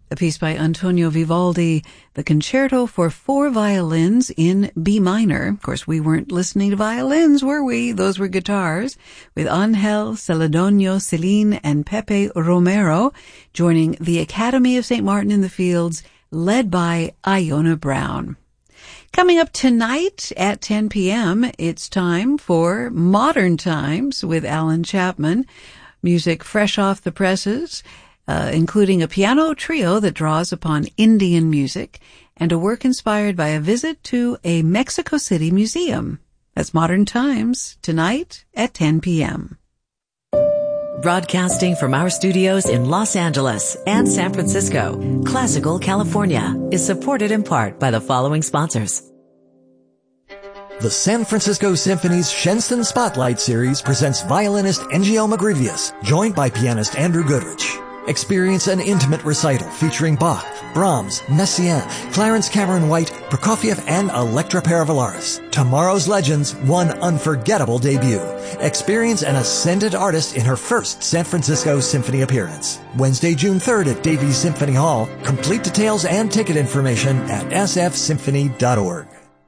A piece by Antonio Vivaldi, the Concerto for 4 Violins in B minor. Of course, we weren't listening to violins, were we? Those were guitars, with Angel Celedonio Celine and Pepe Romero joining the Academy of St. Martin in the Fields, led by Iona Brown. Coming up tonight at 10 p.m., it's time for Modern Times with Alan Chapman. Music fresh off the presses, including a piano trio that draws upon Indian music and a work inspired by a visit to a Mexico City museum. That's Modern Times, tonight at 10 p.m. Broadcasting from our studios in Los Angeles and San Francisco, Classical California is supported in part by the following sponsors. The San Francisco Symphony's Shenson Spotlight Series presents violinist Engio Magrivius, joined by pianist Andrew Goodrich. Experience an intimate recital featuring Bach, Brahms, Messiaen, Clarence Cameron White, Prokofiev, and Electra Paravalaris. Tomorrow's Legends, one unforgettable debut. Experience an ascendant artist in her first San Francisco Symphony appearance. Wednesday, June 3rd at Davies Symphony Hall. Complete details and ticket information at sfsymphony.org.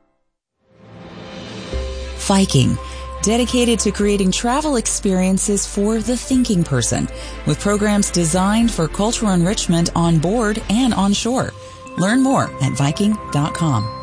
Viking, dedicated to creating travel experiences for the thinking person, with programs designed for cultural enrichment on board and on shore. Learn more at Viking.com.